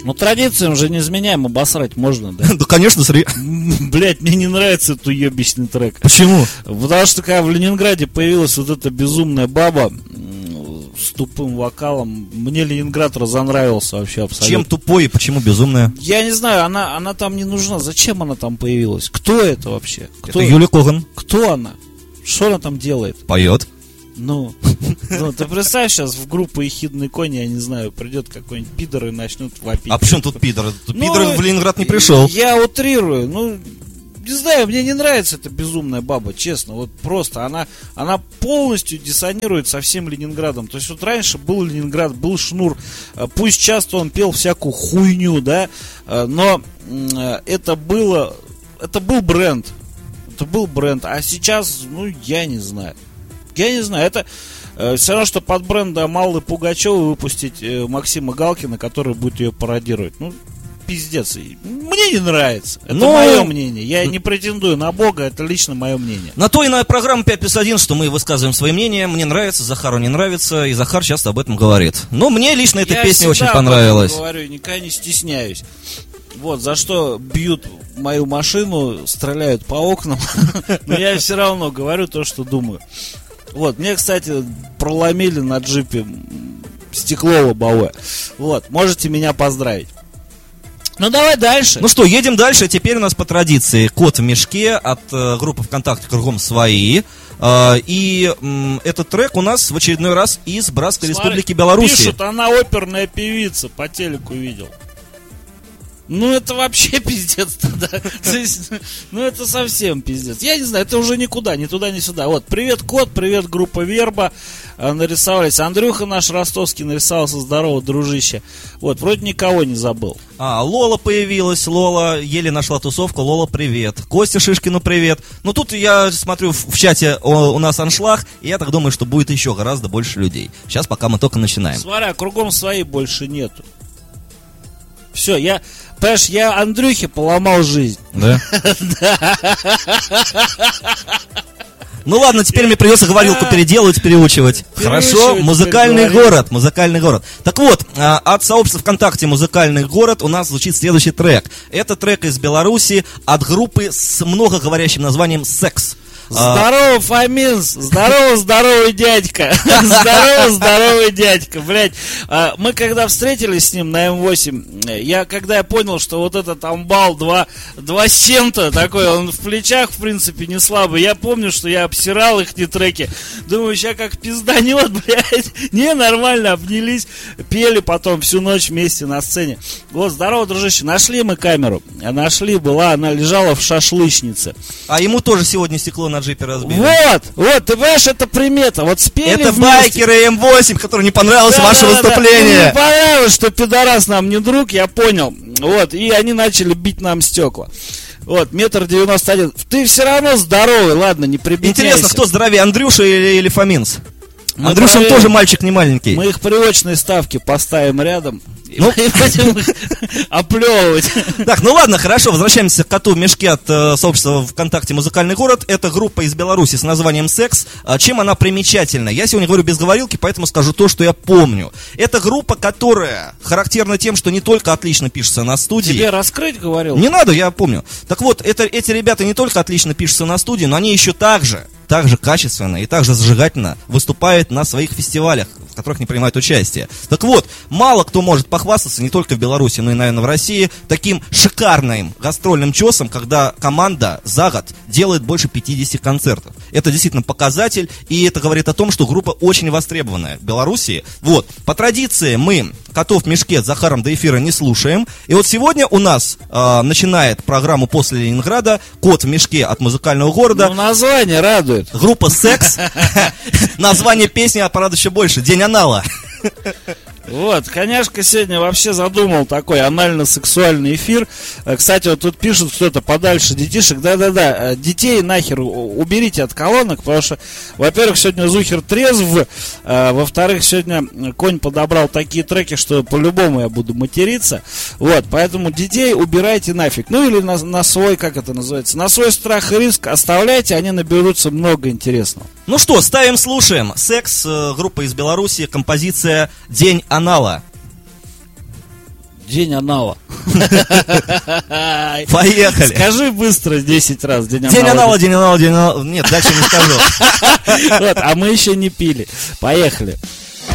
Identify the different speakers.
Speaker 1: Ну, традициям же не изменяем, обосрать можно, да?
Speaker 2: Да, конечно,
Speaker 1: Блять, мне не нравится этот уебищный трек.
Speaker 2: Почему?
Speaker 1: Потому что когда в Ленинграде появилась вот эта безумная баба с тупым вокалом, мне Ленинград разонравился вообще абсолютно.
Speaker 2: Чем тупой и почему безумная?
Speaker 1: Я не знаю, она там не нужна. Зачем она там появилась? Кто это вообще?
Speaker 2: Это Юлия Коган.
Speaker 1: Кто она? Что она там делает?
Speaker 2: Поет.
Speaker 1: Ну, ты представь, сейчас в группу «Ехидный конь», я не знаю, придет какой-нибудь пидор и начнут вопить.
Speaker 2: А почему тут пидор? Пидор в Ленинград не пришел.
Speaker 1: Я утрирую, не знаю, мне не нравится эта безумная баба, честно, вот просто, она полностью диссонирует со всем Ленинградом. То есть вот раньше был Ленинград, был Шнур, пусть часто он пел всякую хуйню, да, но это был бренд, а сейчас, я не знаю. Это все равно, что под брендом Аллы Пугачевой выпустить Максима Галкина, который будет ее пародировать. Пиздец. Мне не нравится. Это мое мнение. Я не претендую на Бога, это лично мое мнение.
Speaker 2: На то и на программу 5+1, что мы высказываем свои мнения. Мне нравится, Захару не нравится, и Захар часто об этом говорит. Но мне лично эта песня очень понравилась.
Speaker 1: Я говорю, никогда не стесняюсь. Вот, за что бьют мою машину, стреляют по окнам. Но я все равно говорю то, что думаю. Вот, мне, кстати, проломили на джипе стекло лобовое. Вот, можете меня поздравить. Давай дальше.
Speaker 2: Ну что, едем дальше. Теперь у нас по традиции «Кот в мешке» от группы ВКонтакте «Кругом свои». И этот трек у нас в очередной раз из Братской Республики Беларусь.
Speaker 1: Пишут, она оперная певица, по телеку видел. Это вообще пиздец тогда. Это совсем пиздец. Я не знаю, это уже никуда, ни туда, ни сюда. Вот, привет, Кот, привет, группа Верба. Нарисовались. Андрюха наш ростовский нарисовался, здорово, дружище. Вот, вроде никого не забыл.
Speaker 2: Лола появилась, Лола еле нашла тусовку. Лола, привет. Костя Шишкину, привет. Тут я смотрю в чате у нас аншлаг, и я так думаю, что будет еще гораздо больше людей. Сейчас пока мы только начинаем.
Speaker 1: Смотря, кругом свои больше нету. Все, понимаешь, я Андрюхе поломал жизнь.
Speaker 2: Да? Ну ладно, теперь мне придется говорилку переделывать, переучивать. Хорошо, музыкальный город. Так вот, от сообщества ВКонтакте «Музыкальный город» у нас звучит следующий трек. Это трек из Беларуси от группы с многоговорящим названием «Секс».
Speaker 1: Здорово, Фоминс! Здорово, дядька! Здорово, дядька! Блять, мы когда встретились с ним на М8, когда я понял, что вот этот амбал 2 сента такой, он в плечах, в принципе, не слабый. Я помню, что я обсирал их треки. Думаю, сейчас как пизданет, блядь. Не, нормально, обнялись, пели потом всю ночь вместе на сцене. Вот, здорово, дружище, нашли мы камеру. Нашли, она лежала в шашлычнице.
Speaker 2: А ему тоже сегодня стекло на джипе разбили.
Speaker 1: Вот, ты понимаешь, это примета. Вот спели
Speaker 2: это
Speaker 1: вместе.
Speaker 2: Байкеры М8, которым не понравилось ваше выступление.
Speaker 1: Не понравилось, что пидорас нам не друг, я понял. Вот, и они начали бить нам стекла. Вот, 1,91 м. Ты все равно здоровый, ладно, не прибедняйся.
Speaker 2: Интересно, кто здоровее, Андрюша или Фоминс? Андрюша тоже мальчик не маленький.
Speaker 1: Мы их привычные ставки поставим рядом и будем их оплевывать.
Speaker 2: Так, ладно, хорошо, возвращаемся к «Коту в мешке» от сообщества ВКонтакте «Музыкальный город». Это группа из Беларуси с названием «Секс». Чем она примечательна? Я сегодня говорю без говорилки, поэтому скажу то, что я помню. Это группа, которая характерна тем, что не только отлично пишется на студии.
Speaker 1: Тебе раскрыть говорил?
Speaker 2: Не надо, я помню. Так вот, эти ребята не только отлично пишутся на студии, но они еще также качественно и также зажигательно выступают на своих фестивалях, в которых не принимают участие. Так вот, мало кто может похвастаться, не только в Беларуси, но и, наверное, в России, таким шикарным гастрольным чесом, когда команда за год делает больше 50 концертов. Это действительно показатель, и это говорит о том, что группа очень востребованная в Беларуси. Вот, по традиции мы «Котов в мешке» с Захаром до эфира не слушаем. И вот сегодня у нас начинает программу после Ленинграда «Кот в мешке» от «Музыкального города».
Speaker 1: Название радует.
Speaker 2: Группа «Секс». Название песни порадует еще больше. «День анала».
Speaker 1: Вот, коняшка сегодня вообще задумал такой анально-сексуальный эфир. Кстати, вот тут пишут кто-то подальше детишек. Да-да-да, детей нахер уберите от колонок, потому что, во-первых, сегодня Зухер трезв, во-вторых, сегодня Конь подобрал такие треки, что по-любому я буду материться. Вот, поэтому детей убирайте нафиг. Ну или на свой, как это называется, на свой страх и риск оставляйте, они наберутся много интересного.
Speaker 2: Ну что, ставим, слушаем. «Секс», группа из Беларуси, композиция «День анала».
Speaker 1: День анала.
Speaker 2: Поехали.
Speaker 1: Скажи быстро 10 раз день анала.
Speaker 2: День анала, день анала, день анала. Нет, дальше не скажу.
Speaker 1: Вот, а мы еще не пили. Поехали.